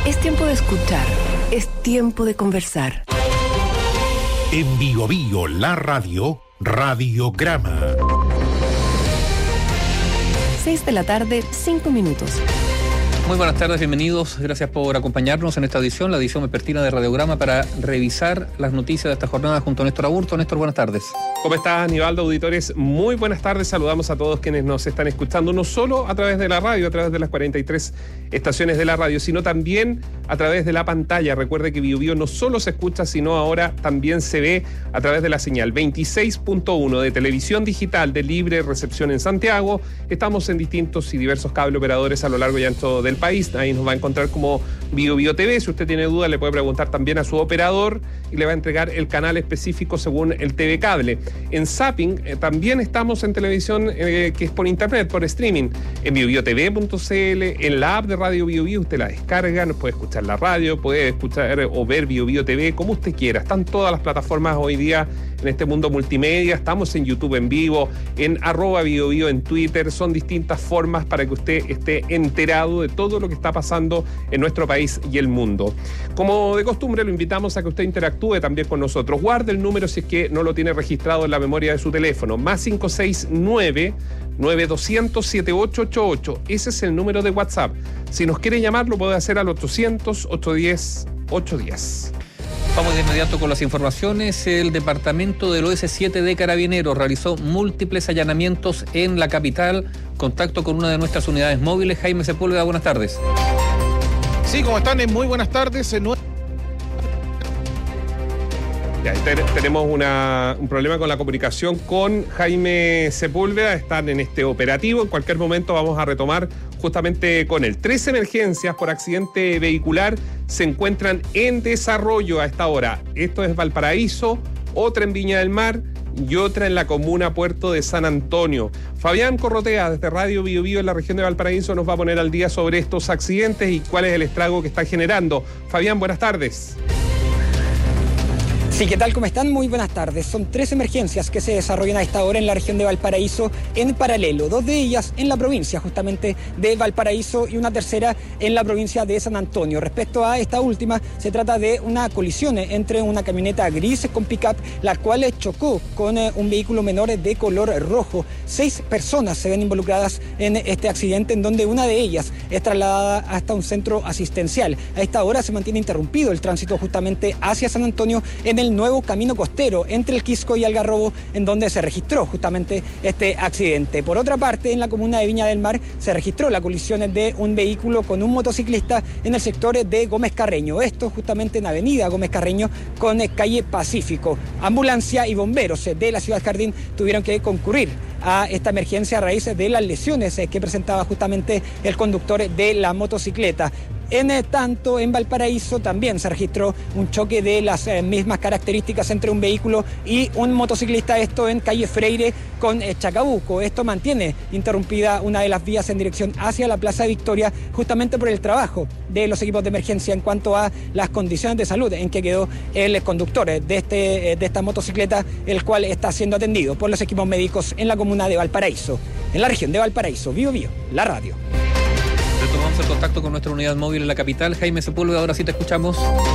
Es tiempo de escuchar, es tiempo de conversar. En Bio Bio, la radio, Radiograma. 6 de la tarde, 5 minutos. Muy buenas tardes, bienvenidos. Gracias por acompañarnos en esta edición, la edición vespertina de Radiograma, para revisar las noticias de esta jornada junto a Néstor Aburto. Néstor, buenas tardes. ¿Cómo estás, Aníbaldo? Auditores, muy buenas tardes. Saludamos a todos quienes nos están escuchando, no solo a través de la radio, a través de las 43 estaciones de la radio, sino también a través de la pantalla. Recuerde que Bio Bio no solo se escucha, sino ahora también se ve a través de la señal 26.1 de televisión digital de libre recepción en Santiago. Estamos en distintos y diversos cable operadores a lo largo y ancho del país. Ahí nos va a encontrar como Bio Bio TV. Si usted tiene dudas, le puede preguntar también a su operador y le va a entregar el canal específico según el TV Cable. En Zapping también estamos en televisión que es por internet, por streaming, en biobiotv.cl, en la app de Radio Bio Bio. Usted la descarga, nos puede escuchar la radio, puede escuchar o ver Bio Bio TV, como usted quiera. Están todas las plataformas hoy día en este mundo multimedia. Estamos en YouTube en vivo, en @BioBio en Twitter. Son distintas formas para que usted esté enterado de todo lo que está pasando en nuestro país y el mundo. Como de costumbre, lo invitamos a que usted interactúe también con nosotros. Guarde el número si es que no lo tiene registrado en la memoria de su teléfono. Más 569-9200-7888. Ese es el número de WhatsApp. Si nos quiere llamar, lo puede hacer al 800-810-810. Vamos de inmediato con las informaciones. El departamento del OS7 de Carabineros realizó múltiples allanamientos en la capital. Contacto con una de nuestras unidades móviles. Jaime Sepúlveda, buenas tardes. Sí, ¿cómo están? Muy buenas tardes. Ya, tenemos un problema con la comunicación con Jaime Sepúlveda. Están en este operativo. En cualquier momento vamos a retomar justamente con él. 3 emergencias por accidente vehicular se encuentran en desarrollo a esta hora. Esto es Valparaíso, otra en Viña del Mar y otra en la comuna Puerto de San Antonio. Fabián Corrotea, desde Radio Bio Bio en la región de Valparaíso, nos va a poner al día sobre estos accidentes y cuál es el estrago que está generando. Fabián, buenas tardes. Sí, ¿qué tal? ¿Cómo están? Muy buenas tardes. Son 3 emergencias que se desarrollan a esta hora en la región de Valparaíso en paralelo. 2 de ellas en la provincia justamente de Valparaíso y una tercera en la provincia de San Antonio. Respecto a esta última, se trata de una colisión entre una camioneta gris con pick-up, la cual chocó con un vehículo menor de color rojo. 6 personas se ven involucradas en este accidente, en donde una de ellas es trasladada hasta un centro asistencial. A esta hora se mantiene interrumpido el tránsito justamente hacia San Antonio en el nuevo camino costero entre el Quisco y Algarrobo, en donde se registró justamente este accidente. Por otra parte, en la comuna de Viña del Mar se registró la colisión de un vehículo con un motociclista en el sector de Gómez Carreño. Esto justamente en avenida Gómez Carreño con calle Pacífico. Ambulancia y bomberos de la Ciudad Jardín tuvieron que concurrir a esta emergencia a raíz de las lesiones que presentaba justamente el conductor de la motocicleta. En tanto, en Valparaíso también se registró un choque de las mismas características entre un vehículo y un motociclista, esto en calle Freire con Chacabuco. Esto mantiene interrumpida una de las vías en dirección hacia la Plaza de Victoria, justamente por el trabajo de los equipos de emergencia en cuanto a las condiciones de salud en que quedó el conductor de esta motocicleta, el cual está siendo atendido por los equipos médicos en la comuna de Valparaíso. En la región de Valparaíso, Bio Bio, la radio. Retomamos el contacto con nuestra unidad móvil en la capital. Jaime Sepúlveda, ahora sí te escuchamos.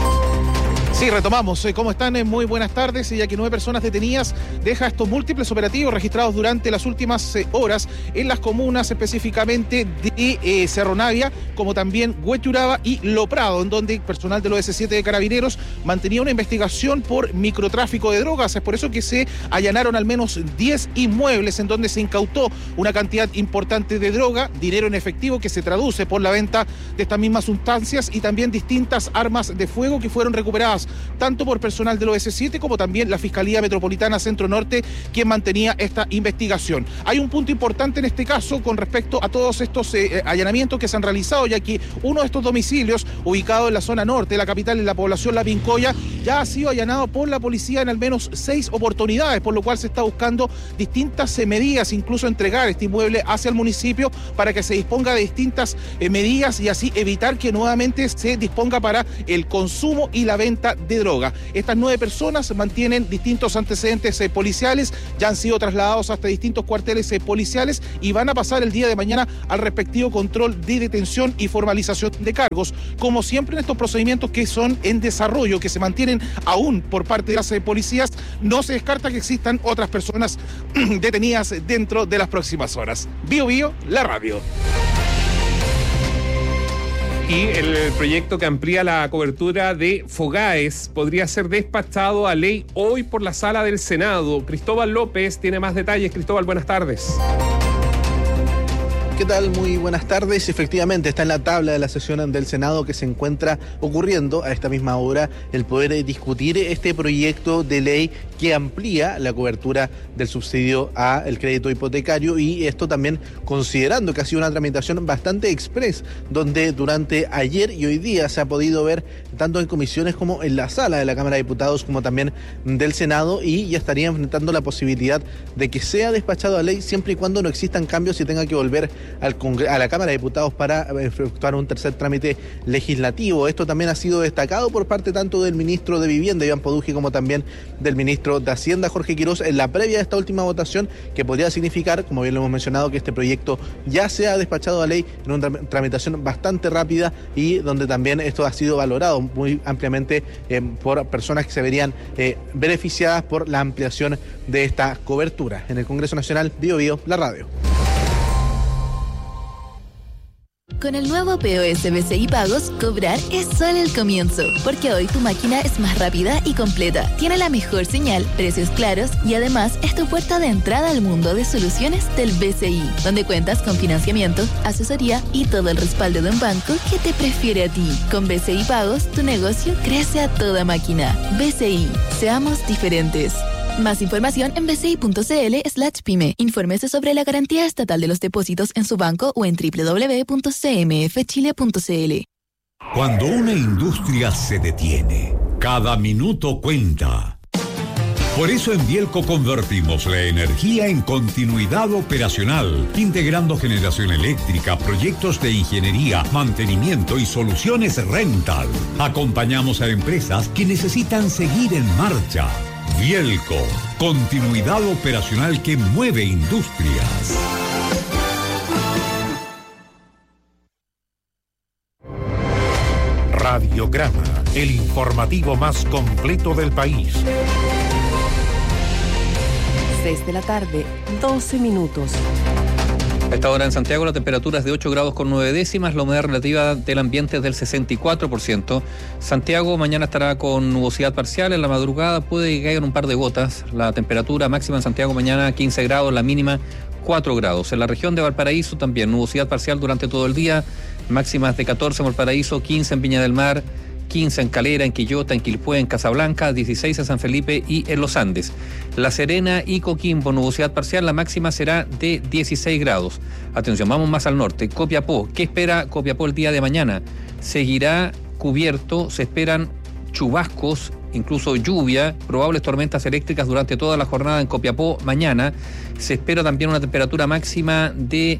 Sí, retomamos. ¿Cómo están? Muy buenas tardes. Ya que 9 personas detenidas deja estos múltiples operativos registrados durante las últimas horas en las comunas específicamente de Cerro Navia, como también Huechuraba y Loprado, en donde personal del OS7 de Carabineros mantenía una investigación por microtráfico de drogas. Es por eso que se allanaron al menos 10 inmuebles en donde se incautó una cantidad importante de droga, dinero en efectivo que se traduce por la venta de estas mismas sustancias y también distintas armas de fuego que fueron recuperadas tanto por personal del OS7 como también la Fiscalía Metropolitana Centro Norte, quien mantenía esta investigación. Hay un punto importante en este caso con respecto a todos estos allanamientos que se han realizado, ya que uno de estos domicilios, ubicado en la zona norte de la capital, en la población La Pincoya, ya ha sido allanado por la policía en al menos 6 oportunidades, por lo cual se está buscando distintas medidas, incluso entregar este inmueble hacia el municipio para que se disponga de distintas medidas y así evitar que nuevamente se disponga para el consumo y la venta venta de droga. Estas 9 personas mantienen distintos antecedentes policiales, ya han sido trasladados hasta distintos cuarteles policiales y van a pasar el día de mañana al respectivo control de detención y formalización de cargos. Como siempre en estos procedimientos que son en desarrollo, que se mantienen aún por parte de las policías, no se descarta que existan otras personas detenidas dentro de las próximas horas. Bio Bio, la radio. Y el proyecto que amplía la cobertura de Fogaes podría ser despachado a ley hoy por la sala del Senado. Cristóbal López tiene más detalles. Cristóbal, buenas tardes. ¿Qué tal? Muy buenas tardes. Efectivamente, está en la tabla de la sesión del Senado que se encuentra ocurriendo a esta misma hora el poder discutir este proyecto de ley que amplía la cobertura del subsidio al crédito hipotecario, y esto también considerando que ha sido una tramitación bastante express, donde durante ayer y hoy día se ha podido ver tanto en comisiones como en la sala de la Cámara de Diputados como también del Senado, y ya estaría enfrentando la posibilidad de que sea despachado a ley siempre y cuando no existan cambios y tenga que volver a la Cámara de Diputados para efectuar un tercer trámite legislativo. Esto también ha sido destacado por parte tanto del ministro de Vivienda, Iván Poduje, como también del ministro de Hacienda, Jorge Quirós, en la previa de esta última votación, que podría significar, como bien lo hemos mencionado, que este proyecto ya sea despachado a ley en una tramitación bastante rápida, y donde también esto ha sido valorado muy ampliamente por personas que se verían beneficiadas por la ampliación de esta cobertura. En el Congreso Nacional, Bio Bio, la radio. Con el nuevo POS BCI Pagos, cobrar es solo el comienzo, porque hoy tu máquina es más rápida y completa, tiene la mejor señal, precios claros y además es tu puerta de entrada al mundo de soluciones del BCI, donde cuentas con financiamiento, asesoría y todo el respaldo de un banco que te prefiere a ti. Con BCI Pagos, tu negocio crece a toda máquina. BCI, seamos diferentes. Más información en bci.cl/pyme. Infórmese sobre la garantía estatal de los depósitos en su banco o en www.cmfchile.cl. Cuando una industria se detiene, cada minuto cuenta. Por eso en Bielco convertimos la energía en continuidad operacional, integrando generación eléctrica, proyectos de ingeniería, mantenimiento y soluciones rental. Acompañamos a empresas que necesitan seguir en marcha. Bielco, continuidad operacional que mueve industrias. Radiograma, el informativo más completo del país. 6 de la tarde, 12 minutos. A esta hora en Santiago la temperatura es de 8 grados con 9 décimas, la humedad relativa del ambiente es del 64%. Santiago mañana estará con nubosidad parcial, en la madrugada puede que caigan un par de gotas. La temperatura máxima en Santiago mañana 15 grados, la mínima 4 grados. En la región de Valparaíso también nubosidad parcial durante todo el día, máximas de 14 en Valparaíso, 15 en Viña del Mar, 15 en Calera, en Quillota, en Quilpué, en Casablanca, 16 en San Felipe y en Los Andes. La Serena y Coquimbo, nubosidad parcial, la máxima será de 16 grados. Atención, vamos más al norte. Copiapó, ¿qué espera Copiapó el día de mañana? Seguirá cubierto, se esperan chubascos, incluso lluvia, probables tormentas eléctricas durante toda la jornada en Copiapó mañana. Se espera también una temperatura máxima de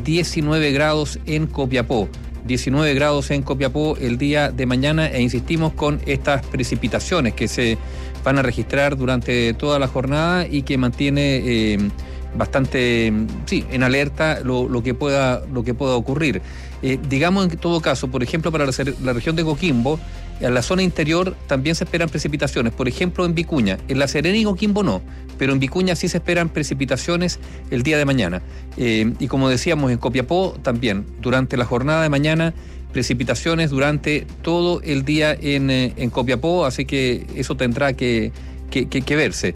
19 grados en Copiapó. 19 grados en Copiapó el día de mañana, e insistimos con estas precipitaciones que se van a registrar durante toda la jornada y que mantiene bastante en alerta lo que pueda ocurrir. Digamos en todo caso, por ejemplo, para la región de Coquimbo, en la zona interior también se esperan precipitaciones, por ejemplo en Vicuña. En La Serena y Coquimbo no, pero en Vicuña sí se esperan precipitaciones el día de mañana. Y como decíamos, en Copiapó también, durante la jornada de mañana, precipitaciones durante todo el día en Copiapó, así que eso tendrá que verse.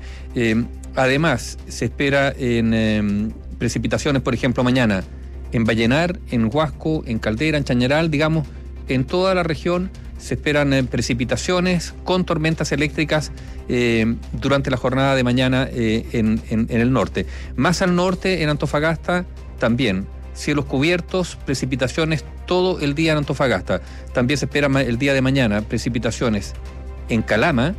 Además, se espera en precipitaciones, por ejemplo, mañana en Vallenar, en Huasco, en Caldera, en Chañaral, digamos, en toda la región se esperan precipitaciones con tormentas eléctricas durante la jornada de mañana en el norte. Más al norte, en Antofagasta, también cielos cubiertos, precipitaciones todo el día en Antofagasta. También se espera el día de mañana precipitaciones en Calama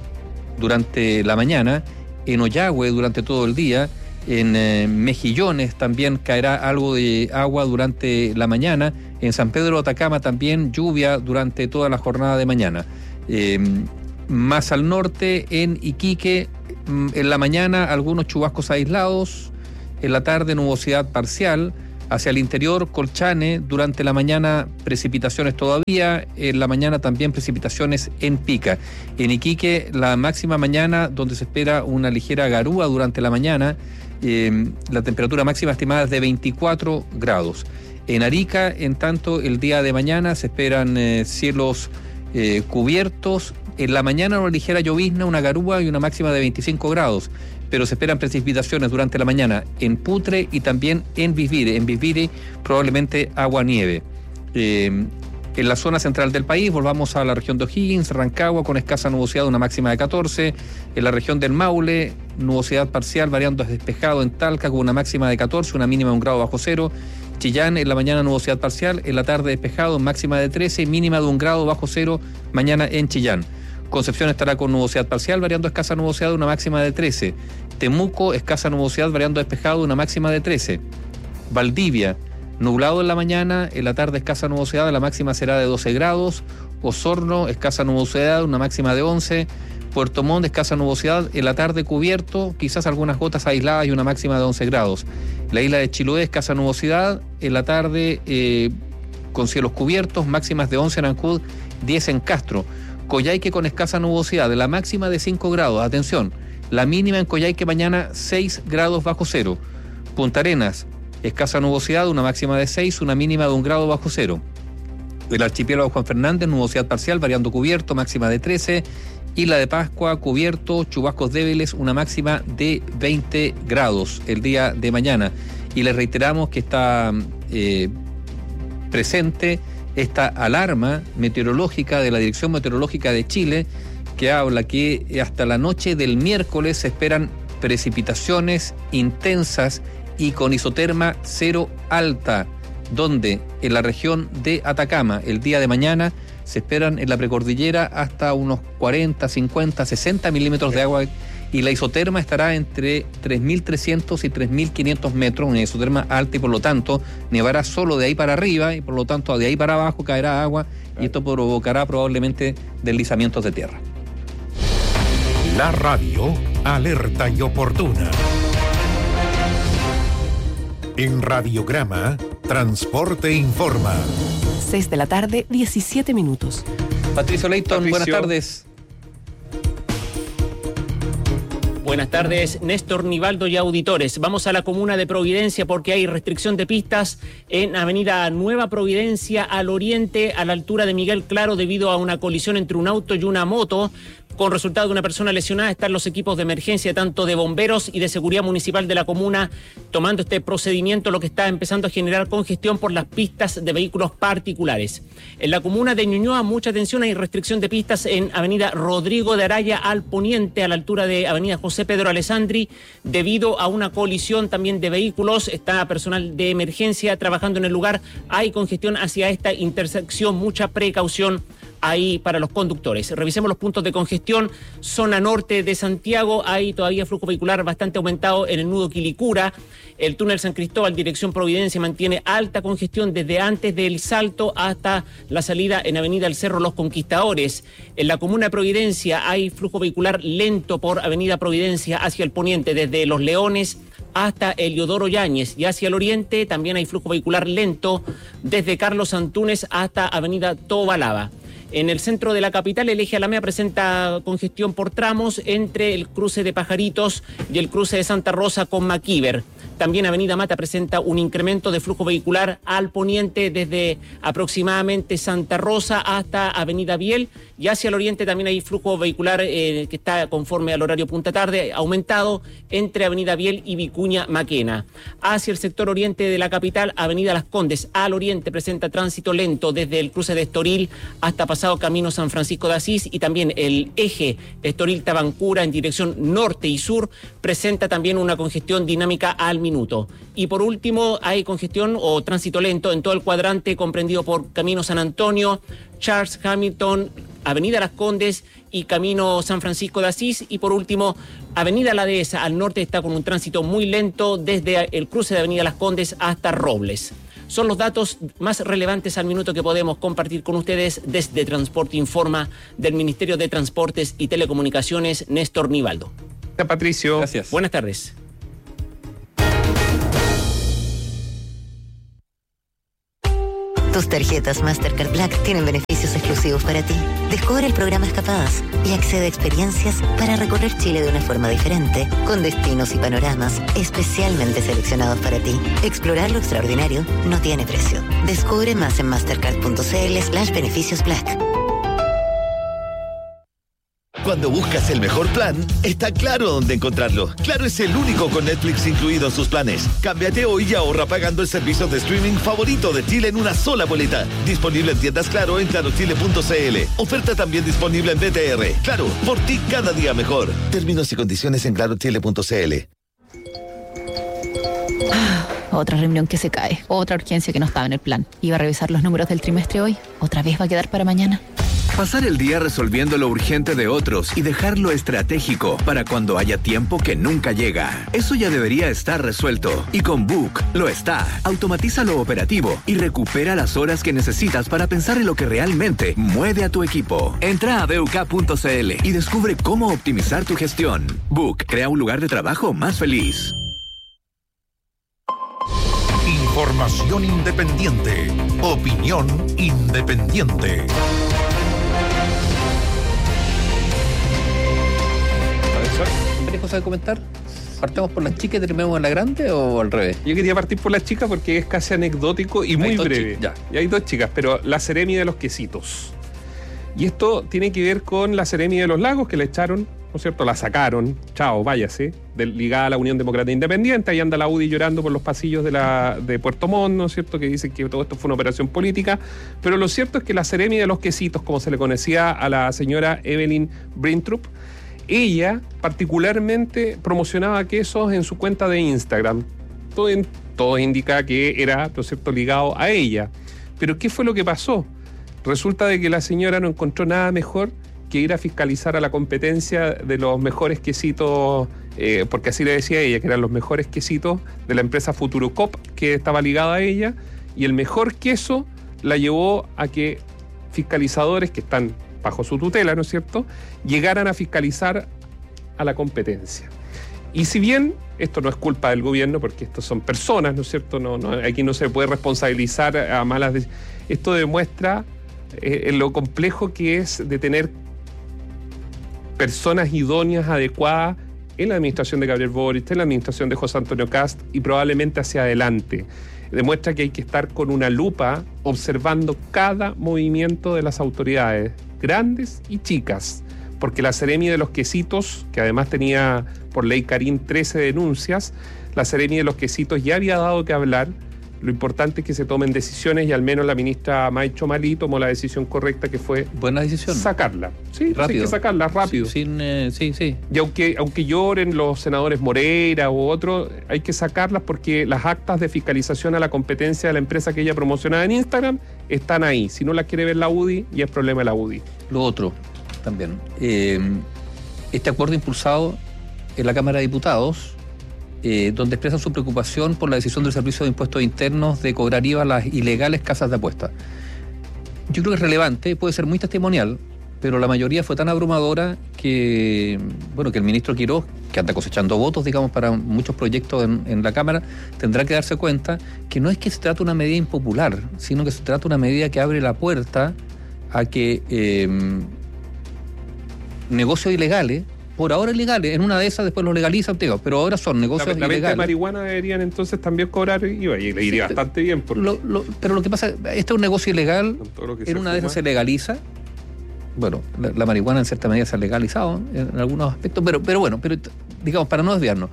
durante la mañana, en Ollagüe durante todo el día, en Mejillones también caerá algo de agua durante la mañana, en San Pedro de Atacama también lluvia durante toda la jornada de mañana. Más al norte, en Iquique, en la mañana algunos chubascos aislados, en la tarde nubosidad parcial. Hacia el interior, Colchane, durante la mañana precipitaciones todavía, en la mañana también precipitaciones en Pica. En Iquique, la máxima mañana, donde se espera una ligera garúa durante la mañana, la temperatura máxima estimada es de 24 grados. En Arica, en tanto, el día de mañana se esperan cielos cubiertos. En la mañana una ligera llovizna, una garúa y una máxima de 25 grados. Pero se esperan precipitaciones durante la mañana en Putre y también en Bisbire. En Bisbire probablemente agua-nieve. En la zona central del país, volvamos a la región de O'Higgins, Rancagua, con escasa nubosidad, una máxima de 14. En la región del Maule, nubosidad parcial, variando a despejado en Talca, con una máxima de 14, una mínima de 1 grado bajo cero. Chillán, en la mañana nubosidad parcial, en la tarde despejado, máxima de 13, mínima de 1 grado bajo cero, mañana en Chillán. Concepción estará con nubosidad parcial, variando escasa nubosidad, una máxima de 13. Temuco, escasa nubosidad, variando despejado, una máxima de 13. Valdivia, nublado en la mañana, en la tarde escasa nubosidad, la máxima será de 12 grados. Osorno, escasa nubosidad, una máxima de 11. Puerto Montt, escasa nubosidad, en la tarde cubierto, quizás algunas gotas aisladas y una máxima de 11 grados. La isla de Chiloé, escasa nubosidad, en la tarde con cielos cubiertos, máximas de 11 en Ancud, 10 en Castro. Coyhaique con escasa nubosidad, la máxima de 5 grados, atención, la mínima en Coyhaique mañana 6 grados bajo cero. Punta Arenas, escasa nubosidad, una máxima de 6, una mínima de 1 grado bajo cero. El archipiélago Juan Fernández, nubosidad parcial, variando cubierto, máxima de 13. Isla de Pascua, cubierto, chubascos débiles, una máxima de 20 grados el día de mañana. Y les reiteramos que está presente esta alarma meteorológica de la Dirección Meteorológica de Chile, que habla que hasta la noche del miércoles se esperan precipitaciones intensas y con isoterma cero alta, donde en la región de Atacama el día de mañana se esperan en la precordillera hasta unos 40, 50, 60 milímetros de agua, y la isoterma estará entre 3.300 y 3.500 metros, una isoterma alta, y por lo tanto nevará solo de ahí para arriba, y por lo tanto de ahí para abajo caerá agua, y esto provocará probablemente deslizamientos de tierra. La radio alerta y oportuna. En Radiograma, Transporte Informa. 6 de la tarde, 17 minutos. Patricio Leighton, buenas tardes. Buenas tardes, Néstor, Nivaldo y auditores. Vamos a la comuna de Providencia porque hay restricción de pistas en Avenida Nueva Providencia al oriente, a la altura de Miguel Claro, debido a una colisión entre un auto y una moto. Con resultado de una persona lesionada, están los equipos de emergencia, tanto de bomberos y de seguridad municipal de la comuna, tomando este procedimiento, lo que está empezando a generar congestión por las pistas de vehículos particulares. En la comuna de Ñuñoa, mucha atención, hay restricción de pistas en Avenida Rodrigo de Araya al poniente, a la altura de Avenida José Pedro Alessandri, debido a una colisión también de vehículos. Está personal de emergencia trabajando en el lugar. Hay congestión hacia esta intersección, mucha precaución ahí para los conductores. Revisemos los puntos de congestión. Zona norte de Santiago, hay todavía flujo vehicular bastante aumentado en el nudo Quilicura. El túnel San Cristóbal, dirección Providencia, mantiene alta congestión desde antes del Salto hasta la salida en Avenida El Cerro Los Conquistadores. En la comuna de Providencia hay flujo vehicular lento por Avenida Providencia hacia el poniente, desde Los Leones hasta Eliodoro Yáñez, y hacia el oriente también hay flujo vehicular lento desde Carlos Antúnez hasta Avenida Tobalaba. En el centro de la capital, el eje Alameda presenta congestión por tramos entre el cruce de Pajaritos y el cruce de Santa Rosa con Maquíver. También Avenida Mata presenta un incremento de flujo vehicular al poniente desde aproximadamente Santa Rosa hasta Avenida Biel, y hacia el oriente también hay flujo vehicular que está conforme al horario punta tarde, aumentado entre Avenida Biel y Vicuña Maquena. Hacia el sector oriente de la capital, Avenida Las Condes al oriente presenta tránsito lento desde el cruce de Estoril hasta pasado Camino San Francisco de Asís, y también el eje Estoril-Tabancura en dirección norte y sur presenta también una congestión dinámica al minuto. Y por último, hay congestión o tránsito lento en todo el cuadrante comprendido por Camino San Antonio, Charles Hamilton, Avenida Las Condes y Camino San Francisco de Asís. Y por último, Avenida La Dehesa al norte está con un tránsito muy lento desde el cruce de Avenida Las Condes hasta Robles. Son los datos más relevantes al minuto que podemos compartir con ustedes desde Transporte Informa del Ministerio de Transportes y Telecomunicaciones, Néstor Nivaldo. Gracias, Patricio. Gracias. Buenas tardes. Tus tarjetas Mastercard Black tienen beneficios exclusivos para ti. Descubre el programa Escapadas y accede a experiencias para recorrer Chile de una forma diferente, con destinos y panoramas especialmente seleccionados para ti. Explorar lo extraordinario no tiene precio. Descubre más en mastercard.cl/beneficios Black. Cuando buscas el mejor plan, está Claro dónde encontrarlo. Claro es el único con Netflix incluido en sus planes. Cámbiate hoy y ahorra pagando el servicio de streaming favorito de Chile en una sola boleta. Disponible en tiendas Claro en clarochile.cl. Oferta también disponible en BTR. Claro, por ti cada día mejor. Términos y condiciones en clarochile.cl. Otra reunión que se cae, otra urgencia que no estaba en el plan. Iba a revisar los números del trimestre hoy, otra vez va a quedar para mañana. Pasar el día resolviendo lo urgente de otros y dejar lo estratégico para cuando haya tiempo que nunca llega. Eso ya debería estar resuelto. Y con Book lo está. Automatiza lo operativo y recupera las horas que necesitas para pensar en lo que realmente mueve a tu equipo. Entra a BUK.cl y descubre cómo optimizar tu gestión. Book crea un lugar de trabajo más feliz. Información independiente. Opinión independiente. ¿Tienes cosas de comentar? ¿Partamos por las chicas y terminamos en la grande o al revés? Yo quería partir por las chicas porque es casi anecdótico y muy breve. Y hay dos chicas, pero la Seremi de los quesitos. Y esto tiene que ver con la Seremi de los Lagos, que la echaron, ¿no es cierto? La sacaron, chao, váyase, ligada a la Unión Demócrata Independiente. Ahí anda la UDI llorando por los pasillos de Puerto Montt, ¿no es cierto? Que dicen que todo esto fue una operación política. Pero lo cierto es que la Seremi de los quesitos, como se le conocía a la señora Evelyn Brintrup, ella particularmente promocionaba quesos en su cuenta de Instagram. Todo indica que era, ¿no es cierto?, ligado a ella. Pero ¿qué fue lo que pasó? Resulta de que la señora no encontró nada mejor que ir a fiscalizar a la competencia de los mejores quesitos, porque así le decía ella, que eran los mejores quesitos de la empresa Futurocop, que estaba ligada a ella, y el mejor queso la llevó a que fiscalizadores que están bajo su tutela, ¿no es cierto?, llegaran a fiscalizar a la competencia. Y si bien esto no es culpa del gobierno, porque estos son personas, ¿no es cierto?, aquí no se puede responsabilizar a malas decisiones. Esto demuestra lo complejo que es de tener personas idóneas, adecuadas en la administración de Gabriel Boric, en la administración de José Antonio Kast y probablemente hacia adelante. Demuestra que hay que estar con una lupa observando cada movimiento de las autoridades, grandes y chicas, porque la Seremi de los Quesitos, que además tenía por ley Karim 13 denuncias, la Seremi de los Quesitos ya había dado que hablar. Lo importante es que se tomen decisiones y al menos la ministra Maicho Malí tomó la decisión correcta, que fue buena decisión, sacarla. Sí, rápido. Hay que sacarla rápido. Sí. Y aunque lloren los senadores Moreira u otros, hay que sacarlas porque las actas de fiscalización a la competencia de la empresa que ella promocionaba en Instagram están ahí. Si no las quiere ver la UDI, ya es problema de la UDI. Lo otro también, este acuerdo impulsado en la Cámara de Diputados, donde expresan su preocupación por la decisión del Servicio de Impuestos Internos de cobrar IVA a las ilegales casas de apuestas. Yo creo que es relevante, puede ser muy testimonial, pero la mayoría fue tan abrumadora que el ministro Quiroz, que anda cosechando votos, digamos, para muchos proyectos en la Cámara, tendrá que darse cuenta que no es que se trate de una medida impopular, sino que se trata de una medida que abre la puerta a que negocios ilegales, por ahora ilegales, en una de esas después los legalizan, pero ahora son negocios ilegales. La venta de marihuana deberían entonces también cobrar IVA y le iría bastante bien. Porque pero lo que pasa, este es un negocio ilegal, en una de esas se legaliza. Bueno, la marihuana en cierta medida se ha legalizado en algunos aspectos, pero digamos, para no desviarnos,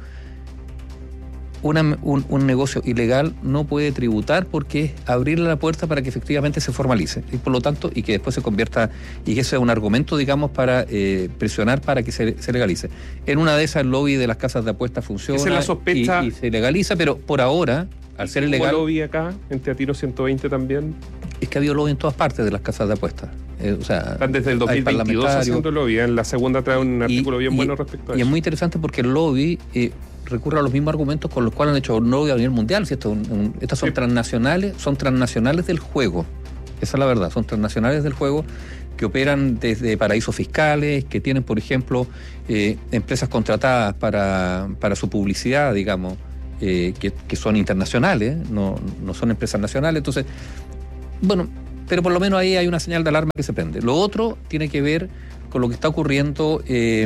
un negocio ilegal no puede tributar porque es abrirle la puerta para que efectivamente se formalice y por lo tanto, y que después se convierta, y que eso es un argumento, digamos, para presionar para que se legalice. En una de esas el lobby de las casas de apuestas funciona. Esa es la sospecha, y se legaliza, pero por ahora, al ser ilegal... Hubo lobby acá, en Teatino 120 también. Es que ha habido lobby en todas partes de las casas de apuestas. Están desde el 2022 haciendo lobby. En la segunda trae un artículo bien bueno respecto a eso. Y es muy interesante porque el lobby recurre a los mismos argumentos con los cuales han hecho lobby a nivel mundial. Si estas son transnacionales del juego. Esa es la verdad, son transnacionales del juego que operan desde paraísos fiscales, que tienen, por ejemplo, empresas contratadas para su publicidad, digamos, que son internacionales, no son empresas nacionales. Entonces, bueno, pero por lo menos ahí hay una señal de alarma que se prende. Lo otro tiene que ver con lo que está ocurriendo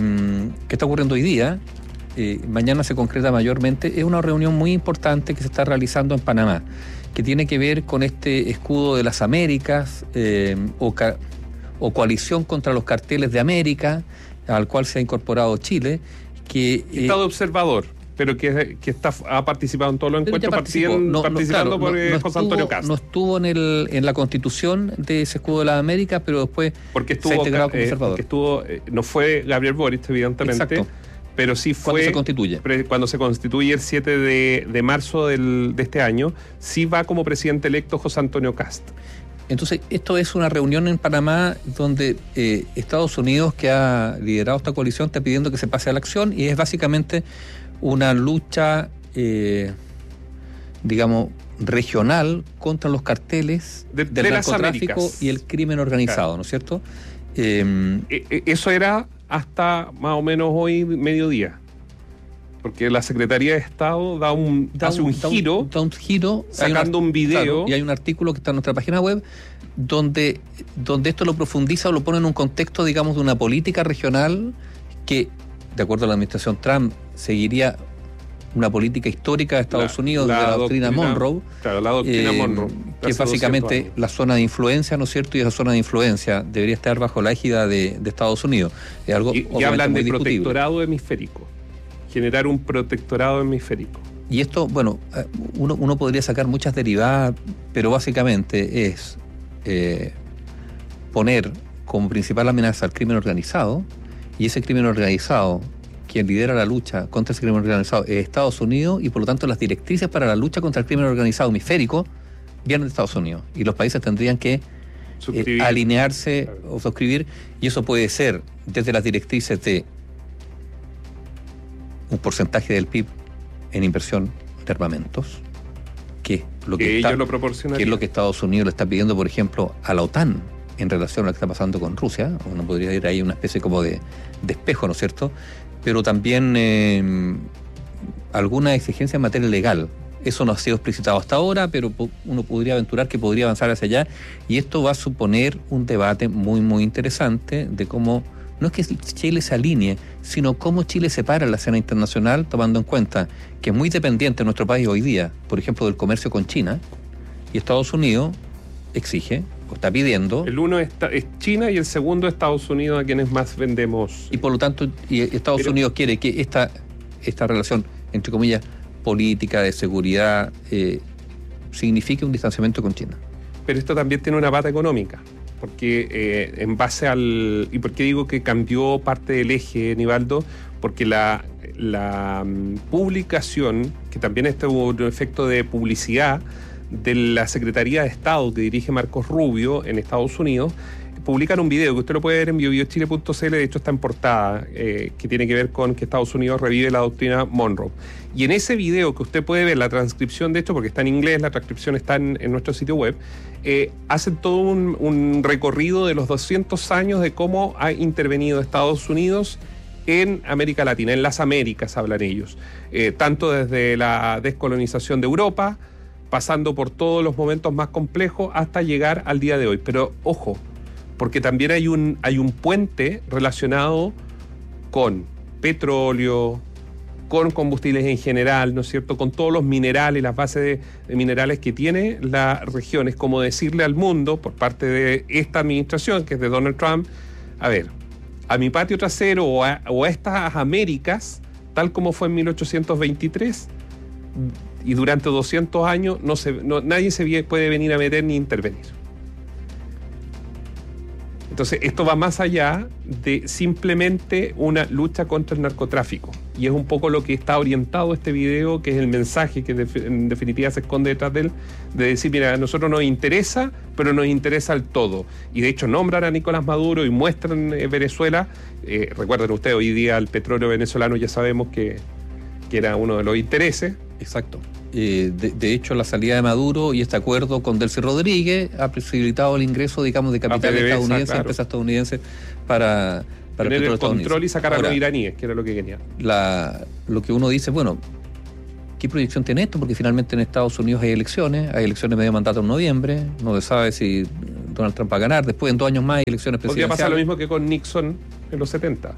hoy día. Mañana se concreta mayormente. Es una reunión muy importante que se está realizando en Panamá, que tiene que ver con este escudo de las Américas o coalición contra los carteles de América, al cual se ha incorporado Chile. Estado observador, pero que ha participado en todos los encuentros, participando por José Antonio Cast. No estuvo en la constitución de ese escudo de las Américas, pero después se ha integrado como observador. No fue Gabriel Boric, evidentemente. Exacto. Pero sí fue cuando se constituye el 7 de marzo de este año, sí va como presidente electo José Antonio Cast. Entonces, esto es una reunión en Panamá donde Estados Unidos, que ha liderado esta coalición, está pidiendo que se pase a la acción, y es básicamente una lucha, digamos, regional contra los carteles del narcotráfico y el crimen organizado, claro. ¿No es cierto? Eso era hasta más o menos hoy mediodía, porque la Secretaría de Estado hace un giro sacando un video, claro, y hay un artículo que está en nuestra página web donde esto lo profundiza o lo pone en un contexto, digamos, de una política regional que, de acuerdo a la administración Trump, seguiría una política histórica de Estados Unidos, de la doctrina Monroe. Claro, la doctrina Monroe. Que es básicamente la zona de influencia, ¿no es cierto? Y esa zona de influencia debería estar bajo la égida de Estados Unidos. Es algo y hablan de protectorado hemisférico. Generar un protectorado hemisférico. Y esto, bueno, uno podría sacar muchas derivadas, pero básicamente es poner como principal amenaza al crimen organizado, y ese crimen organizado, quien lidera la lucha contra ese crimen organizado, es Estados Unidos, y por lo tanto las directrices para la lucha contra el crimen organizado hemisférico vienen de Estados Unidos, y los países tendrían que alinearse o suscribir, y eso puede ser desde las directrices de un porcentaje del PIB en inversión de armamentos, que es lo que Estados Unidos le está pidiendo, por ejemplo, a la OTAN en relación a lo que está pasando con Rusia. Uno podría ir ahí una especie como de espejo, ¿no es cierto? Pero también alguna exigencia en materia legal. Eso no ha sido explicitado hasta ahora, pero uno podría aventurar que podría avanzar hacia allá, y esto va a suponer un debate muy, muy interesante de cómo, no es que Chile se alinee, sino cómo Chile se para en la escena internacional, tomando en cuenta que es muy dependiente nuestro país hoy día, por ejemplo, del comercio con China, y Estados Unidos exige, o está pidiendo... El uno es China y el segundo es Estados Unidos, a quienes más vendemos. Y por lo tanto, Estados Unidos quiere que esta relación, entre comillas, política, de seguridad, signifique un distanciamiento con China. Pero esto también tiene una pata económica, porque en base al... ¿Y por qué digo que cambió parte del eje, Nivaldo? Porque la publicación, que también hubo un efecto de publicidad de la Secretaría de Estado que dirige Marcos Rubio en Estados Unidos, publican un video que usted lo puede ver en biobiochile.cl, de hecho está en portada, que tiene que ver con que Estados Unidos revive la doctrina Monroe. Y en ese video que usted puede ver, la transcripción de esto, porque está en inglés, la transcripción está en nuestro sitio web, hacen todo un recorrido de los 200 años de cómo ha intervenido Estados Unidos en América Latina, en las Américas hablan ellos, tanto desde la descolonización de Europa, pasando por todos los momentos más complejos hasta llegar al día de hoy. Pero ojo, porque también hay un puente relacionado con petróleo, con combustibles en general, ¿no es cierto?, con todos los minerales, las bases de minerales que tiene la región. Es como decirle al mundo, por parte de esta administración, que es de Donald Trump, a ver, a mi patio trasero o a estas Américas, tal como fue en 1823, y durante 200 años nadie se puede venir a meter ni intervenir. Entonces, esto va más allá de simplemente una lucha contra el narcotráfico. Y es un poco lo que está orientado este video, que es el mensaje que en definitiva se esconde detrás de él, de decir, mira, a nosotros nos interesa, pero nos interesa el todo. Y de hecho nombran a Nicolás Maduro y muestran Venezuela. Recuerden ustedes, hoy día el petróleo venezolano ya sabemos que era uno de los intereses. Exacto. De hecho, la salida de Maduro y este acuerdo con Delcy Rodríguez ha posibilitado el ingreso, digamos, de capital estadounidense, claro, empresas estadounidenses para tener el control y sacar a los iraníes, que era lo que quería. Lo que uno dice, bueno, ¿qué proyección tiene esto? Porque finalmente en Estados Unidos hay elecciones medio mandato en noviembre, no se sabe si Donald Trump va a ganar, después en 2 años más hay elecciones presidenciales. Podría pasar lo mismo que con Nixon en los 70.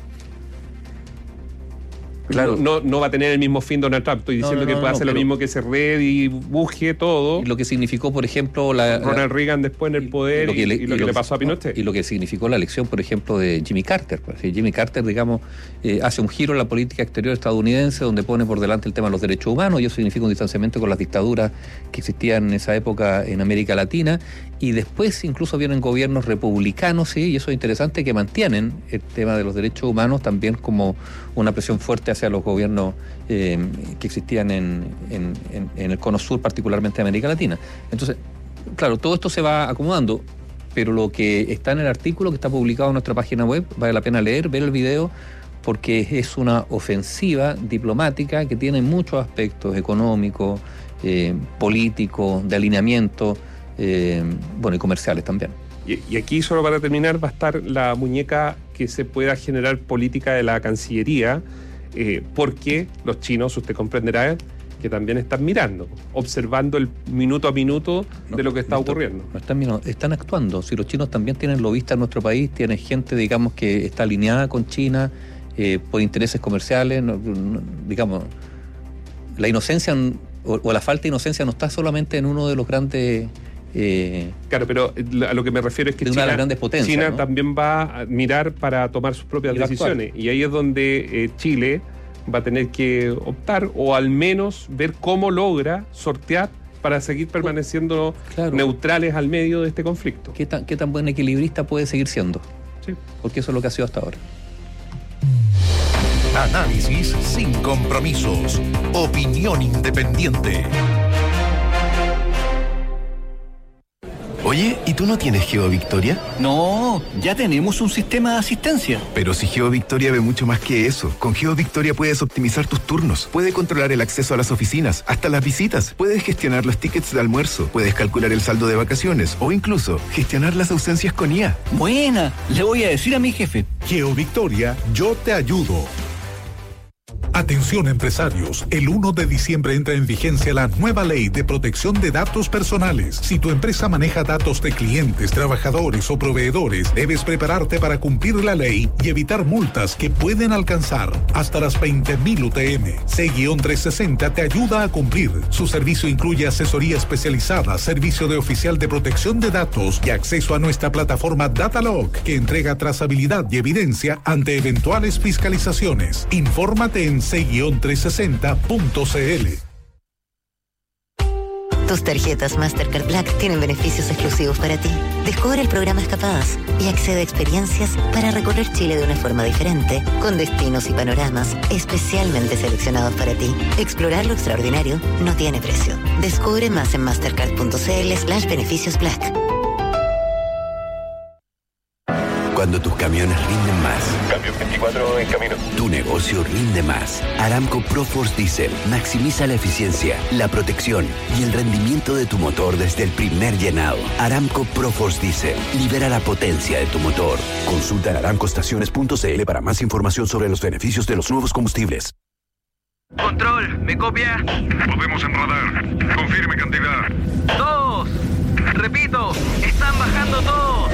Claro. No va a tener el mismo fin Donald Trump. Estoy diciendo que puede hacer lo mismo que Red y Bush, todo. Y lo que significó, por ejemplo, Ronald Reagan después en el poder y lo que le pasó a Pinochet. Y lo que significó la elección, por ejemplo, de Jimmy Carter. Pues, Jimmy Carter, digamos, hace un giro en la política exterior estadounidense donde pone por delante el tema de los derechos humanos, y eso significa un distanciamiento con las dictaduras que existían en esa época en América Latina. Y después incluso vienen gobiernos republicanos, ¿sí? Y eso es interesante, que mantienen el tema de los derechos humanos también como una presión fuerte hacia los gobiernos que existían en el cono sur, particularmente de América Latina. Entonces, claro, todo esto se va acomodando, pero lo que está en el artículo que está publicado en nuestra página web, vale la pena leer, ver el video, porque es una ofensiva diplomática que tiene muchos aspectos económicos, políticos, de alineamiento, y comerciales también. Y aquí, solo para terminar, va a estar la muñeca que se pueda generar política de la Cancillería, porque los chinos, usted comprenderá, que también están mirando, observando el minuto a minuto de lo que está ocurriendo. Están actuando. Si los chinos también tienen lobistas en nuestro país, tienen gente, digamos, que está alineada con China por intereses comerciales, digamos, la inocencia o la falta de inocencia no está solamente en uno de los grandes... Claro, pero a lo que me refiero es que China, ¿no? También va a mirar para tomar sus propias decisiones, y ahí es donde Chile va a tener que optar, o al menos ver cómo logra sortear para seguir permaneciendo neutrales al medio de este conflicto. ¿Qué tan buen equilibrista puede seguir siendo? Sí. Porque eso es lo que ha sido hasta ahora. Análisis sin compromisos. Opinión independiente. Oye, ¿y tú no tienes GeoVictoria? No, ya tenemos un sistema de asistencia. Pero si GeoVictoria ve mucho más que eso. Con GeoVictoria puedes optimizar tus turnos, puedes controlar el acceso a las oficinas, hasta las visitas, puedes gestionar los tickets de almuerzo, puedes calcular el saldo de vacaciones o incluso gestionar las ausencias con IA. Buena, le voy a decir a mi jefe. GeoVictoria, yo te ayudo. Atención empresarios, el 1 de diciembre entra en vigencia la nueva ley de protección de datos personales. Si tu empresa maneja datos de clientes, trabajadores o proveedores, debes prepararte para cumplir la ley y evitar multas que pueden alcanzar hasta las 20.000 UTM. C-360 te ayuda a cumplir. Su servicio incluye asesoría especializada, servicio de oficial de protección de datos y acceso a nuestra plataforma Datalog, que entrega trazabilidad y evidencia ante eventuales fiscalizaciones. Infórmate en c-360.cl. Tus tarjetas Mastercard Black tienen beneficios exclusivos para ti. Descubre el programa Escapadas y accede a experiencias para recorrer Chile de una forma diferente, con destinos y panoramas especialmente seleccionados para ti. Explorar lo extraordinario no tiene precio. Descubre más en mastercard.cl/beneficios Black. Cuando tus camiones rinden más. Cambio 24 en camino. Tu negocio rinde más. Aramco ProForce Diesel maximiza la eficiencia, la protección y el rendimiento de tu motor desde el primer llenado. Aramco ProForce Diesel libera la potencia de tu motor. Consulta en aramcoestaciones.cl para más información sobre los beneficios de los nuevos combustibles. Control, ¿me copia? Podemos en radar. Confirme cantidad. 2. Repito, están bajando todos.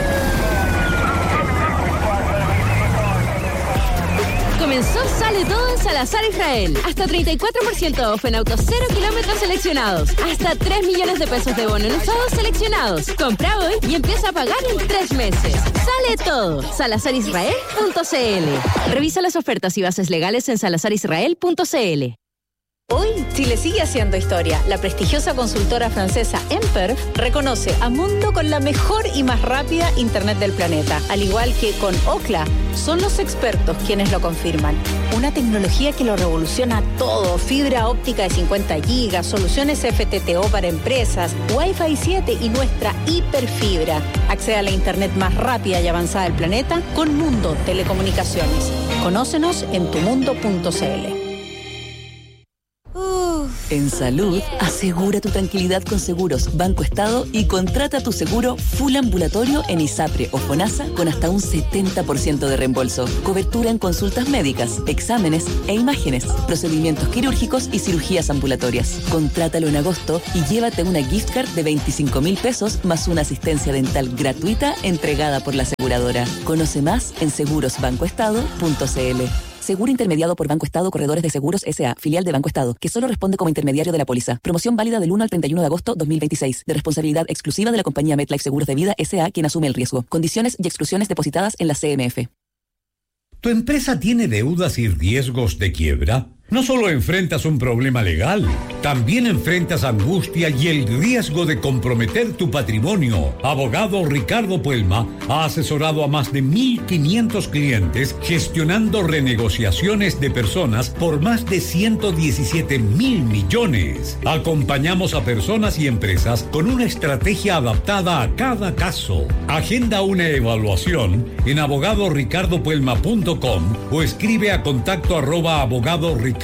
Comenzó Sale Todo en Salazar Israel. Hasta 34% off en autos 0 kilómetros seleccionados. Hasta 3 millones de pesos de bono en usados seleccionados. Compra hoy y empieza a pagar en 3 meses. Sale Todo. SalazarIsrael.cl. Revisa las ofertas y bases legales en SalazarIsrael.cl. Hoy, Chile sigue haciendo historia. La prestigiosa consultora francesa Emperf reconoce a Mundo con la mejor y más rápida Internet del planeta. Al igual que con Ookla, son los expertos quienes lo confirman. Una tecnología que lo revoluciona todo. Fibra óptica de 50 gigas, soluciones FTTO para empresas, Wi-Fi 7 y nuestra hiperfibra. Accede a la Internet más rápida y avanzada del planeta con Mundo Telecomunicaciones. Conócenos en tumundo.cl. En salud, asegura tu tranquilidad con Seguros Banco Estado y contrata tu seguro full ambulatorio en ISAPRE o FONASA con hasta un 70% de reembolso. Cobertura en consultas médicas, exámenes e imágenes, procedimientos quirúrgicos y cirugías ambulatorias. Contrátalo en agosto y llévate una gift card de 25.000 pesos más una asistencia dental gratuita entregada por la aseguradora. Conoce más en segurosbancoestado.cl. Seguro intermediado por Banco Estado Corredores de Seguros S.A., filial de Banco Estado, que solo responde como intermediario de la póliza. Promoción válida del 1 al 31 de agosto 2026. De responsabilidad exclusiva de la compañía MetLife Seguros de Vida S.A., quien asume el riesgo. Condiciones y exclusiones depositadas en la CMF. ¿Tu empresa tiene deudas y riesgos de quiebra? No solo enfrentas un problema legal, también enfrentas angustia y el riesgo de comprometer tu patrimonio. Abogado Ricardo Puelma ha asesorado a más de 1.500 clientes gestionando renegociaciones de personas por más de 117.000 millones. Acompañamos a personas y empresas con una estrategia adaptada a cada caso. Agenda una evaluación en abogadoricardopuelma.com o escribe a contacto@abogadoricardopuelma.com.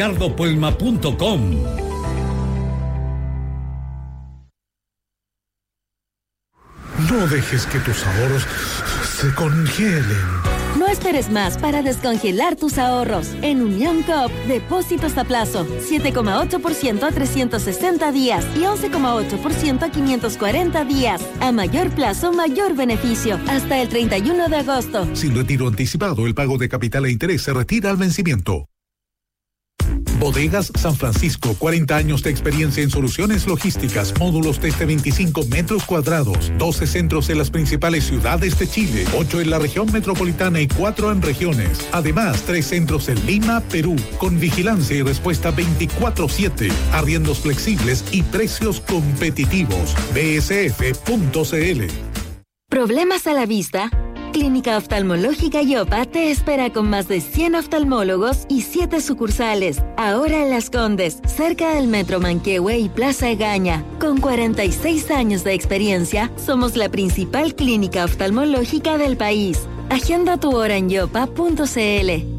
No dejes que tus ahorros se congelen. No esperes más para descongelar tus ahorros. En Unión Coop, depósitos a plazo, 7,8% a 360 días y 11,8% a 540 días. A mayor plazo, mayor beneficio. Hasta el 31 de agosto. Sin retiro anticipado, el pago de capital e interés se retira al vencimiento. Bodegas San Francisco, 40 años de experiencia en soluciones logísticas, módulos desde 25 metros cuadrados, 12 centros en las principales ciudades de Chile, 8 en la región metropolitana y 4 en regiones. Además, 3 centros en Lima, Perú, con vigilancia y respuesta 24/7, arriendos flexibles y precios competitivos. bsf.cl. ¿Problemas a la vista? Clínica Oftalmológica Yopa te espera con más de 100 oftalmólogos y 7 sucursales. Ahora en Las Condes, cerca del Metro Manquehue y Plaza Egaña. Con 46 años de experiencia, somos la principal clínica oftalmológica del país. Agenda tu hora en yopa.cl.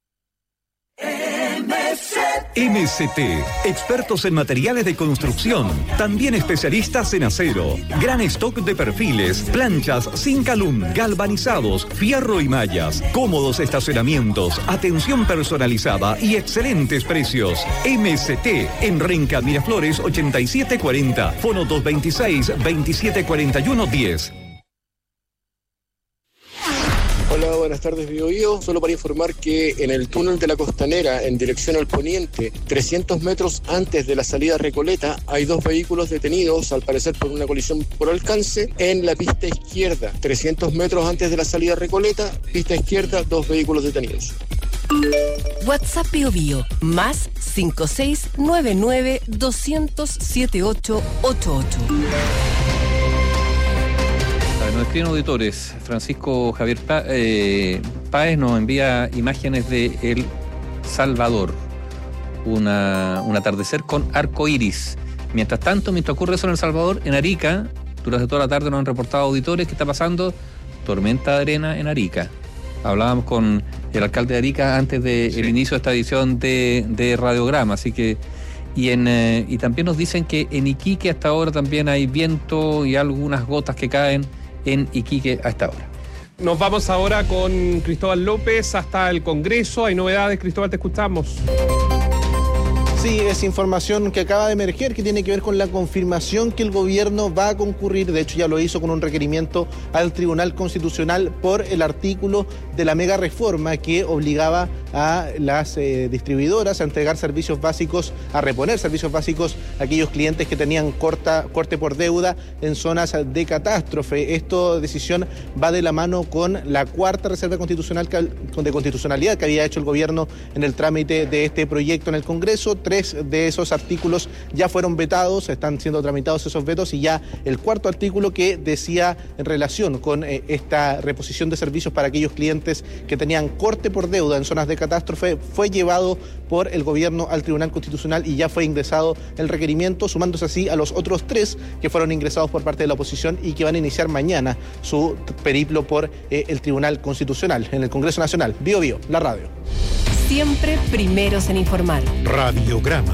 MST, expertos en materiales de construcción, también especialistas en acero, gran stock de perfiles, planchas, zinc alum, galvanizados, fierro y mallas, cómodos estacionamientos, atención personalizada y excelentes precios. MST, en Renca Miraflores 8740, fono 226-2741-10. Hola, buenas tardes, Biobío. Solo para informar que en el túnel de la Costanera, en dirección al poniente, 300 metros antes de la salida Recoleta, hay 2 vehículos detenidos, al parecer por una colisión por alcance, en la pista izquierda. 300 metros antes de la salida Recoleta, pista izquierda, 2 vehículos detenidos. WhatsApp Biobío, más 5699 200 7888. Nos escriben auditores. Francisco Javier Páez nos envía imágenes de El Salvador. Un atardecer con arco iris. Mientras tanto, mientras ocurre eso en El Salvador, en Arica, durante toda la tarde nos han reportado auditores que está pasando tormenta de arena en Arica. Hablábamos con el alcalde de Arica antes del inicio de esta edición de Radiograma, así que y también nos dicen que en Iquique hasta ahora también hay viento y algunas gotas que caen en Iquique a esta hora. Nos vamos ahora con Cristóbal López hasta el Congreso. Hay novedades, Cristóbal, te escuchamos. Sí, es información que acaba de emerger, que tiene que ver con la confirmación que el gobierno va a concurrir, de hecho ya lo hizo con un requerimiento al Tribunal Constitucional por el artículo de la mega reforma que obligaba a las distribuidoras a entregar servicios básicos, a reponer servicios básicos a aquellos clientes que tenían corte por deuda en zonas de catástrofe. Esta decisión va de la mano con la cuarta reserva constitucional de constitucionalidad que había hecho el gobierno en el trámite de este proyecto en el Congreso. 3 3 de esos artículos ya fueron vetados, están siendo tramitados esos vetos, y ya el cuarto artículo que decía en relación con esta reposición de servicios para aquellos clientes que tenían corte por deuda en zonas de catástrofe fue llevado por el gobierno al Tribunal Constitucional y ya fue ingresado el requerimiento, sumándose así a los otros 3 que fueron ingresados por parte de la oposición y que van a iniciar mañana su periplo por el Tribunal Constitucional en el Congreso Nacional. Bio Bio, la radio. Siempre primeros en informar. Radiograma.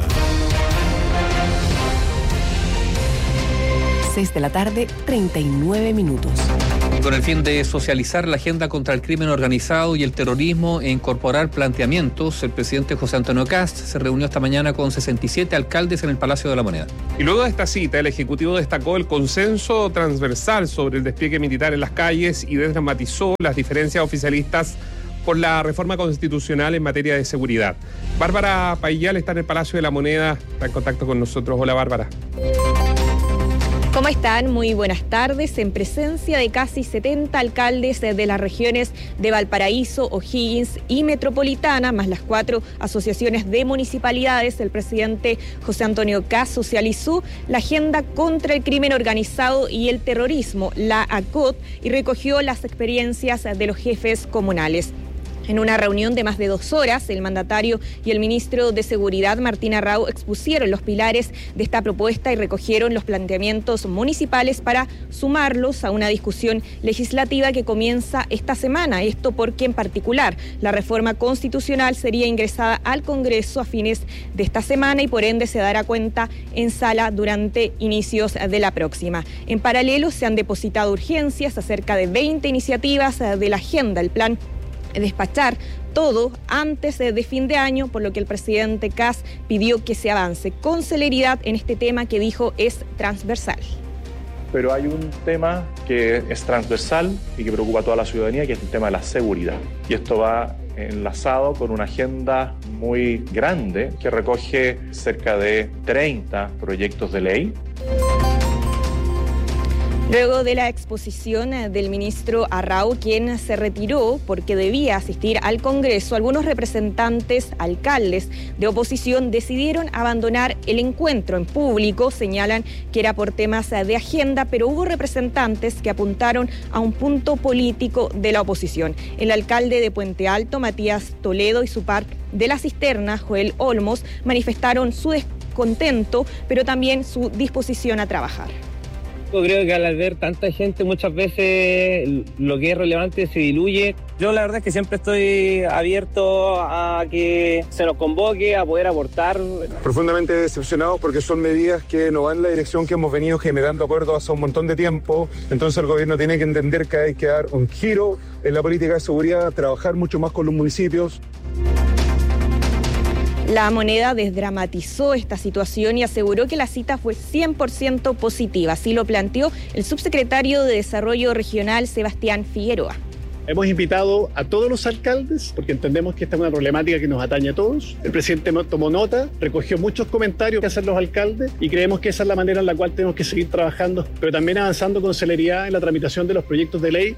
6 de la tarde, 39 minutos. Con el fin de socializar la agenda contra el crimen organizado y el terrorismo e incorporar planteamientos, el presidente José Antonio Kast se reunió esta mañana con 67 alcaldes en el Palacio de la Moneda. Y luego de esta cita, el Ejecutivo destacó el consenso transversal sobre el despliegue militar en las calles y desdramatizó las diferencias oficialistas por la reforma constitucional en materia de seguridad. Bárbara Paillal está en el Palacio de la Moneda, está en contacto con nosotros. Hola, Bárbara. ¿Cómo están? Muy buenas tardes. En presencia de casi 70 alcaldes de las regiones de Valparaíso, O'Higgins y Metropolitana, más las 4 asociaciones de municipalidades, el presidente José Antonio Kast socializó la agenda contra el crimen organizado y el terrorismo, la ACOT, y recogió las experiencias de los jefes comunales. En una reunión de más de 2 horas, el mandatario y el ministro de Seguridad, Martín Arrau, expusieron los pilares de esta propuesta y recogieron los planteamientos municipales para sumarlos a una discusión legislativa que comienza esta semana. Esto porque, en particular, la reforma constitucional sería ingresada al Congreso a fines de esta semana y, por ende, se dará cuenta en sala durante inicios de la próxima. En paralelo, se han depositado urgencias a cerca de 20 iniciativas de la agenda. El plan despachar todo antes de fin de año, por lo que el presidente Kast pidió que se avance con celeridad en este tema que dijo es transversal. Pero hay un tema que es transversal y que preocupa a toda la ciudadanía, que es el tema de la seguridad. Y esto va enlazado con una agenda muy grande que recoge cerca de 30 proyectos de ley. Luego de la exposición del ministro Arrau, quien se retiró porque debía asistir al Congreso, algunos representantes, alcaldes de oposición decidieron abandonar el encuentro en público. Señalan que era por temas de agenda, pero hubo representantes que apuntaron a un punto político de la oposición. El alcalde de Puente Alto, Matías Toledo, y su par de La Cisterna, Joel Olmos, manifestaron su descontento, pero también su disposición a trabajar. Creo que al ver tanta gente muchas veces lo que es relevante se diluye. Yo la verdad es que siempre estoy abierto a que se nos convoque, a poder aportar. Profundamente decepcionados porque son medidas que no van en la dirección que hemos venido generando acuerdos hace un montón de tiempo. Entonces el gobierno tiene que entender que hay que dar un giro en la política de seguridad, trabajar mucho más con los municipios. La Moneda desdramatizó esta situación y aseguró que la cita fue 100% positiva. Así lo planteó el subsecretario de Desarrollo Regional, Sebastián Figueroa. Hemos invitado a todos los alcaldes porque entendemos que esta es una problemática que nos atañe a todos. El presidente tomó nota, recogió muchos comentarios que hacen los alcaldes y creemos que esa es la manera en la cual tenemos que seguir trabajando, pero también avanzando con celeridad en la tramitación de los proyectos de ley.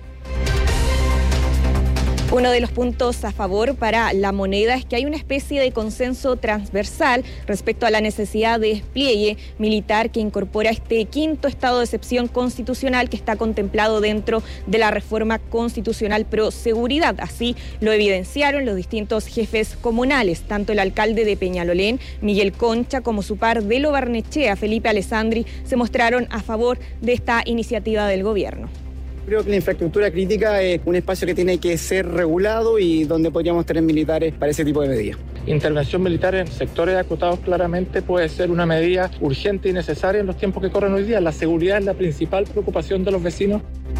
Uno de los puntos a favor para La Moneda es que hay una especie de consenso transversal respecto a la necesidad de despliegue militar que incorpora este quinto estado de excepción constitucional que está contemplado dentro de la reforma constitucional pro seguridad. Así lo evidenciaron los distintos jefes comunales, tanto el alcalde de Peñalolén, Miguel Concha, como su par de Lo Barnechea, Felipe Alessandri, se mostraron a favor de esta iniciativa del gobierno. Creo que la infraestructura crítica es un espacio que tiene que ser regulado y donde podríamos tener militares para ese tipo de medidas. Intervención militar en sectores acotados claramente puede ser una medida urgente y necesaria en los tiempos que corren hoy día. La seguridad es la principal preocupación de los vecinos.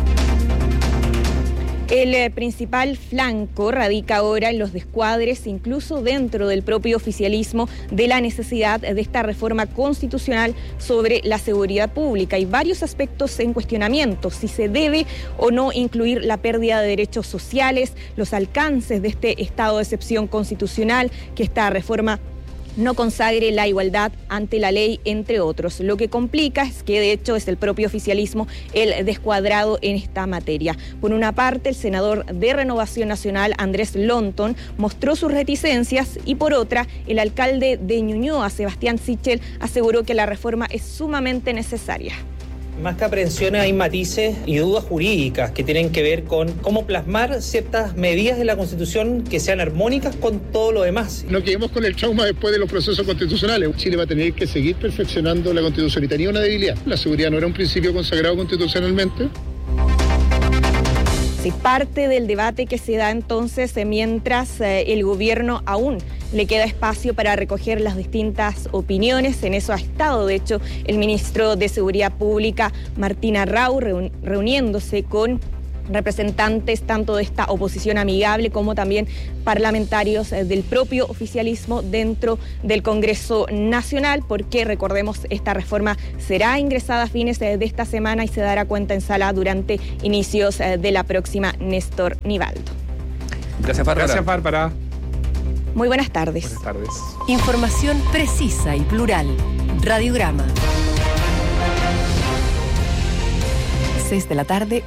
El principal flanco radica ahora en los descuadres, incluso dentro del propio oficialismo, de la necesidad de esta reforma constitucional sobre la seguridad pública. Hay varios aspectos en cuestionamiento, si se debe o no incluir la pérdida de derechos sociales, los alcances de este estado de excepción constitucional que esta reforma no consagre la igualdad ante la ley, entre otros. Lo que complica es que de hecho es el propio oficialismo el descuadrado en esta materia. Por una parte, el senador de Renovación Nacional, Andrés Lonton, mostró sus reticencias y por otra, el alcalde de Ñuñoa, Sebastián Sichel, aseguró que la reforma es sumamente necesaria. Más que aprehensiones hay matices y dudas jurídicas que tienen que ver con cómo plasmar ciertas medidas de la Constitución que sean armónicas con todo lo demás. No quedemos con el trauma después de los procesos constitucionales. Chile va a tener que seguir perfeccionando la Constitución y tenía una debilidad. La seguridad no era un principio consagrado constitucionalmente. Sí, parte del debate que se da entonces mientras el gobierno aún le queda espacio para recoger las distintas opiniones. En eso ha estado, de hecho, el ministro de Seguridad Pública, Martín Arrau, reuniéndose con representantes tanto de esta oposición amigable como también parlamentarios del propio oficialismo dentro del Congreso Nacional, porque recordemos, esta reforma será ingresada a fines de esta semana y se dará cuenta en sala durante inicios de la próxima. Néstor Nivaldo. Gracias, Bárbara. Gracias, Bárbara. Muy buenas tardes. Buenas tardes. Información precisa y plural. Radiograma. 6 de la tarde,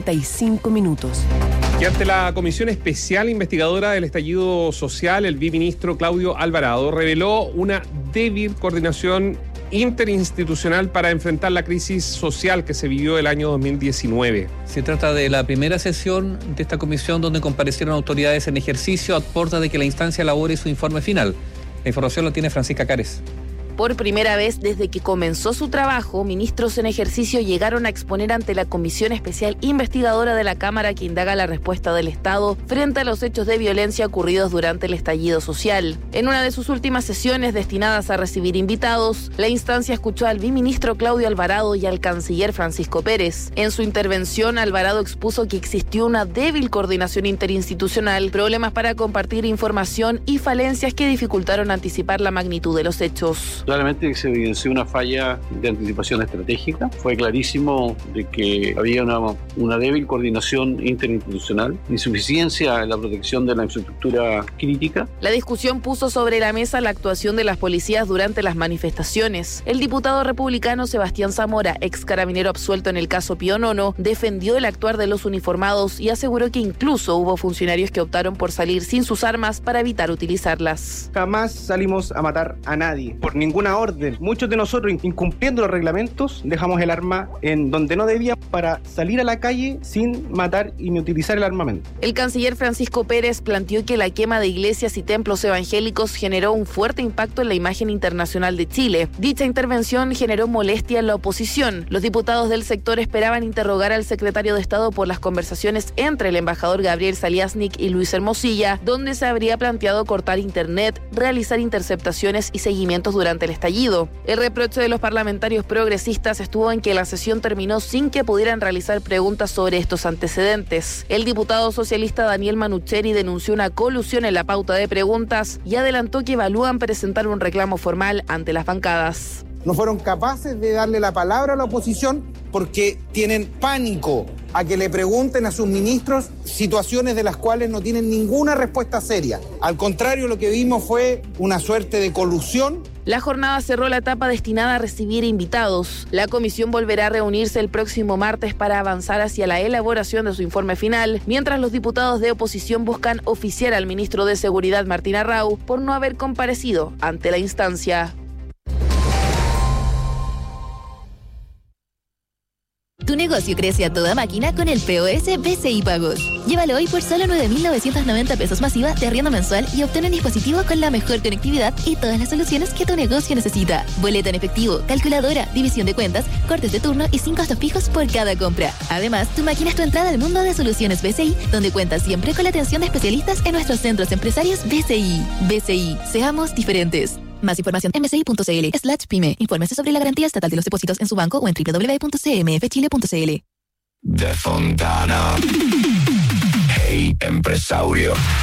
45 minutos. Y ante la Comisión Especial Investigadora del Estallido Social, el viceministro Claudio Alvarado reveló una débil coordinación interinstitucional para enfrentar la crisis social que se vivió el año 2019. Se trata de la primera sesión de esta comisión donde comparecieron autoridades en ejercicio a puerta de que la instancia elabore su informe final. La información la tiene Francisca Cárez. Por primera vez desde que comenzó su trabajo, ministros en ejercicio llegaron a exponer ante la Comisión Especial Investigadora de la Cámara que indaga la respuesta del Estado frente a los hechos de violencia ocurridos durante el estallido social. En una de sus últimas sesiones destinadas a recibir invitados, la instancia escuchó al viceministro Claudio Alvarado y al canciller Francisco Pérez. En su intervención, Alvarado expuso que existió una débil coordinación interinstitucional, problemas para compartir información y falencias que dificultaron anticipar la magnitud de los hechos. Claramente se evidenció una falla de anticipación estratégica. Fue clarísimo de que había una débil coordinación interinstitucional, insuficiencia en la protección de la infraestructura crítica. La discusión puso sobre la mesa la actuación de las policías durante las manifestaciones. El diputado republicano Sebastián Zamora, ex carabinero absuelto en el caso Pío Nono, defendió el actuar de los uniformados y aseguró que incluso hubo funcionarios que optaron por salir sin sus armas para evitar utilizarlas. Jamás salimos a matar a nadie, por ninguna orden. Muchos de nosotros, incumpliendo los reglamentos, dejamos el arma en donde no debía para salir a la calle sin matar y ni utilizar el armamento. El canciller Francisco Pérez planteó que la quema de iglesias y templos evangélicos generó un fuerte impacto en la imagen internacional de Chile. Dicha intervención generó molestia en la oposición. Los diputados del sector esperaban interrogar al secretario de Estado por las conversaciones entre el embajador Gabriel Saliasnik y Luis Hermosilla, donde se habría planteado cortar internet, realizar interceptaciones y seguimientos durante el estallido. El reproche de los parlamentarios progresistas estuvo en que la sesión terminó sin que pudieran realizar preguntas sobre estos antecedentes. El diputado socialista Daniel Manucheri denunció una colusión en la pauta de preguntas y adelantó que evalúan presentar un reclamo formal ante las bancadas. No fueron capaces de darle la palabra a la oposición porque tienen pánico a que le pregunten a sus ministros situaciones de las cuales no tienen ninguna respuesta seria. Al contrario, lo que vimos fue una suerte de colusión. La jornada cerró la etapa destinada a recibir invitados. La comisión volverá a reunirse el próximo martes para avanzar hacia la elaboración de su informe final, mientras los diputados de oposición buscan oficiar al ministro de Seguridad, Martín Arrau, por no haber comparecido ante la instancia. Tu negocio crece a toda máquina con el POS BCI Pagos. Llévalo hoy por solo 9.990 pesos masiva de arriendo mensual y obtén un dispositivo con la mejor conectividad y todas las soluciones que tu negocio necesita. Boleta en efectivo, calculadora, división de cuentas, cortes de turno y 5 costos fijos por cada compra. Además, tu máquina es tu entrada al mundo de soluciones BCI, donde cuentas siempre con la atención de especialistas en nuestros centros empresarios BCI. BCI, seamos diferentes. Más información en bci.cl/pyme. Infórmese sobre la garantía estatal de los depósitos en su banco o en www.cmfchile.cl. De Fontana. Hey, empresario.